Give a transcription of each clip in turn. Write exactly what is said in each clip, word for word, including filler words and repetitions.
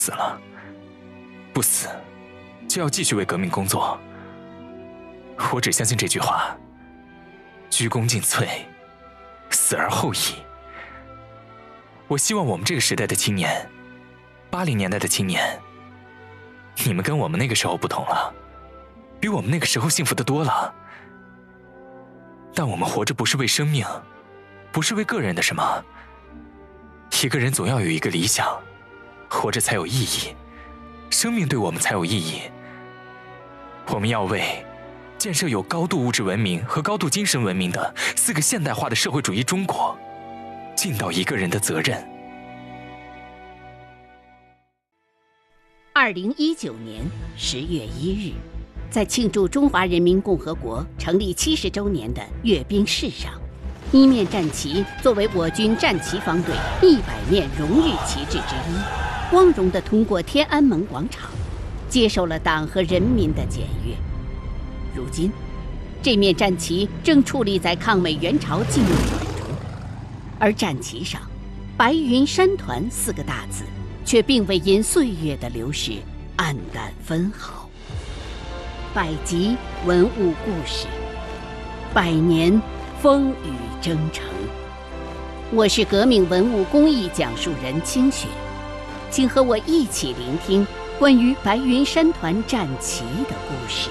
死了，不死就要继续为革命工作。我只相信这句话：鞠躬尽瘁，死而后已。我希望我们这个时代的青年，八零年代的青年，你们跟我们那个时候不同了，比我们那个时候幸福得多了。但我们活着不是为生命，不是为个人的什么。一个人总要有一个理想，活着才有意义，生命对我们才有意义。我们要为建设有高度物质文明和高度精神文明的四个现代化的社会主义中国尽到一个人的责任。 二零一九年十月一日，在庆祝中华人民共和国成立七十周年的阅兵式上，一面战旗作为我军战旗方队一百面荣誉旗帜之一，光荣地通过天安门广场，接受了党和人民的检阅。如今，这面战旗正矗立在抗美援朝纪念馆中，而战旗上“白云山团”四个大字却并未因岁月的流逝黯淡分毫。百集文物故事，百年风雨征程。我是革命文物工艺讲述人清雪，请和我一起聆听关于白云山团战旗的故事。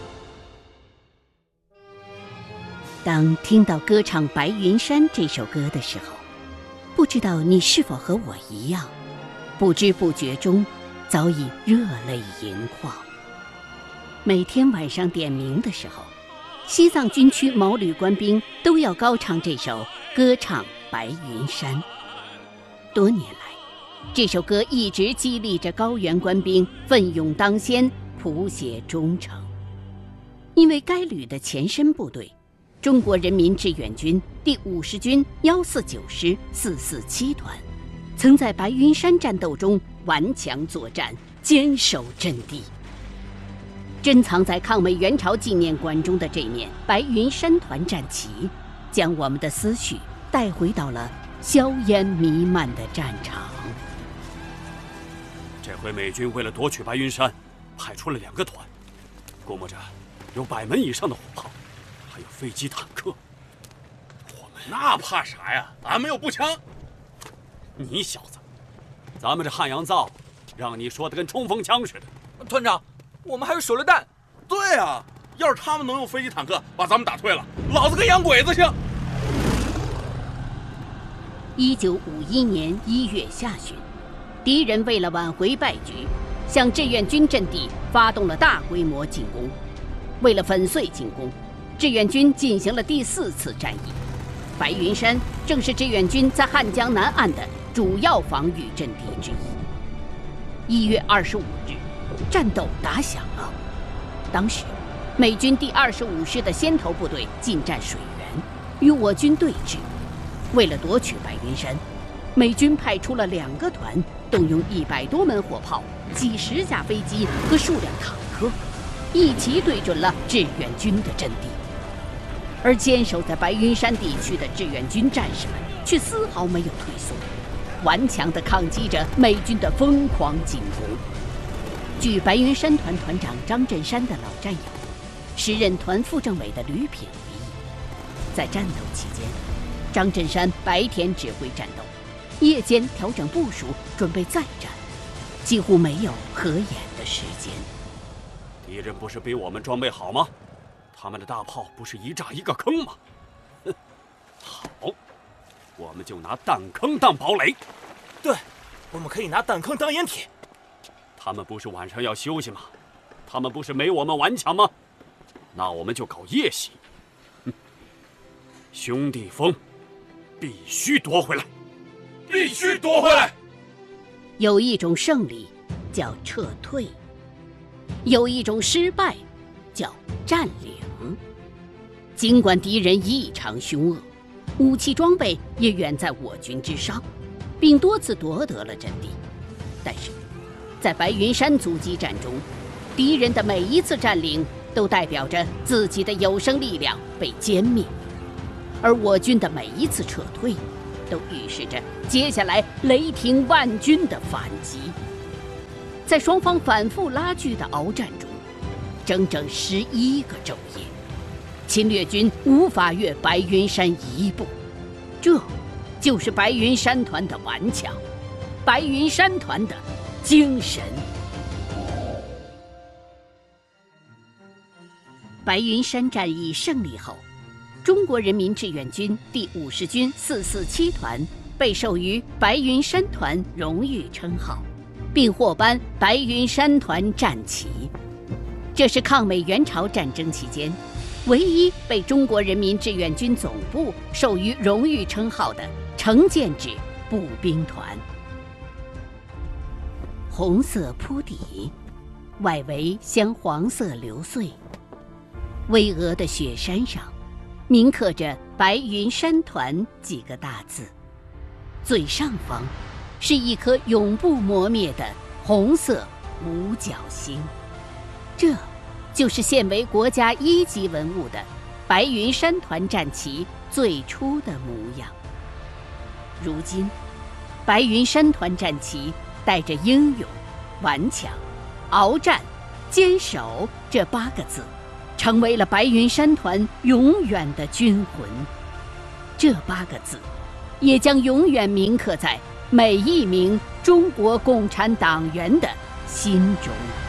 当听到歌唱《白云山》这首歌的时候，不知道你是否和我一样，不知不觉中早已热泪盈眶。每天晚上点名的时候，西藏军区毛旅官兵都要高唱这首歌唱白云山。多年来，这首歌一直激励着高原官兵奋勇当先，谱写忠诚。因为该旅的前身部队中国人民志愿军第五十军一四九师四四七团，曾在白云山战斗中顽强作战，坚守阵地。珍藏在抗美援朝纪念馆中的这面白云山团战旗，将我们的思绪带回到了硝烟弥漫的战场。 这回美军为了夺取白云山，派出了两个团，估摸着有百门以上的火炮，还有飞机坦克。我们那怕啥呀？俺们有步枪。 你小子，咱们这汉阳造，让你说的跟冲锋枪似的。 团长，我们还有手榴弹。 对啊，要是他们能用飞机坦克把咱们打退了，老子跟洋鬼子去。 一九五一年一月下旬，敌人为了挽回败局，向志愿军阵地发动了大规模进攻。为了粉碎进攻，志愿军进行了第四次战役。白云山正是志愿军在汉江南岸的主要防御阵地之一。一月二十五日，战斗打响了。当时，美军第二十五师的先头部队进占水源，与我军对峙。为了夺取白云山，美军派出了两个团，动用一百多门火炮、几十架飞机和数辆坦克，一齐对准了志愿军的阵地。而坚守在白云山地区的志愿军战士们却丝毫没有退缩，顽强地抗击着美军的疯狂进攻。据白云山团团长张振山的老战友、时任团副政委的吕品回忆，在战斗期间，张振山白天指挥战斗，夜间调整部署，准备再战，几乎没有合眼的时间。 敌人不是比我们装备好吗？他们的大炮不是一炸一个坑吗？哼，好，我们就拿弹坑当堡垒。 对，我们可以拿弹坑当掩体。 他们不是晚上要休息吗？他们不是没我们顽强吗？那我们就搞夜袭。哼，兄弟峰必须夺回来， 必须夺回来。 有一种胜利叫撤退，有一种失败叫占领。尽管敌人异常凶恶，武器装备也远在我军之上，并多次夺得了阵地，但是在白云山阻击战中，敌人的每一次占领都代表着自己的有生力量被歼灭，而我军的每一次撤退都预示着接下来雷霆万钧的反击。 在双方反复拉锯的鏖战中，整整十一个昼夜，侵略军无法越白云山一步。这，就是白云山团的顽强，白云山团的精神。白云山战役胜利后，中国人民志愿军第五十军四四七团被授予白云山团荣誉称号，并获颁白云山团战旗。这是抗美援朝战争期间唯一被中国人民志愿军总部授予荣誉称号的成建制步兵团。红色铺底，外围镶黄色流穗，巍峨的雪山上铭刻着白云山团几个大字，最上方是一颗永不磨灭的红色五角星。这就是现为国家一级文物的白云山团战旗最初的模样。如今，白云山团战旗带着英勇、顽强、鏖战、坚守这八个字，成为了白云山团永远的军魂。这八个字，也将永远铭刻在每一名中国共产党员的心中。